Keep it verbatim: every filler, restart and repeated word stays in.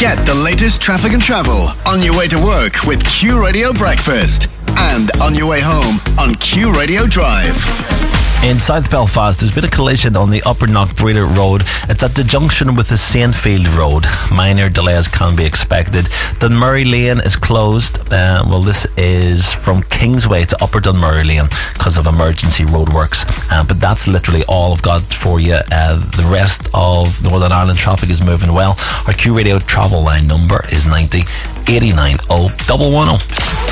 Get the latest traffic and travel on your way to work with Q Radio Breakfast and on your way home on Q Radio Drive. In South Belfast, there's been a collision on the Upper Knockbreeder Road. It's at the junction with the Saintfield Road. Minor delays can be expected. Dunmurray Lane is closed. Uh, well, this is from Kingsway to Upper Dunmurray Lane because of emergency roadworks. Uh, but that's literally all I've got for you. Uh, the rest of Northern Ireland traffic is moving well. Our Q Radio travel line number is ninety eighty-nine oh one one oh.